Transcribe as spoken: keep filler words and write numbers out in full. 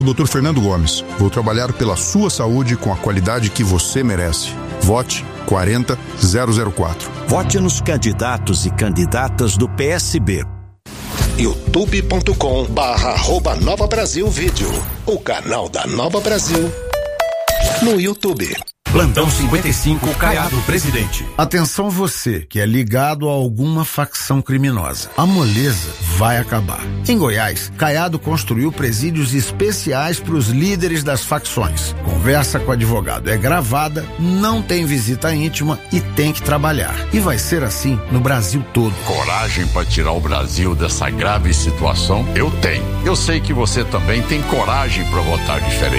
doutor Fernando Gomes. Vou trabalhar pela sua saúde com a qualidade que você merece. Vote quarenta zero zero quatro. Vote nos candidatos e candidatas do P S B. youtube ponto com barra arroba Nova Brasil Vídeo. O canal da Nova Brasil no YouTube. Plantão cinquenta e cinco, Caiado Presidente. Atenção você que é ligado a alguma facção criminosa. A moleza vai acabar. Em Goiás, Caiado construiu presídios especiais para os líderes das facções. Conversa com o advogado é gravada, não tem visita íntima e tem que trabalhar. E vai ser assim no Brasil todo. Coragem para tirar o Brasil dessa grave situação? Eu tenho. Eu sei que você também tem coragem para votar diferente.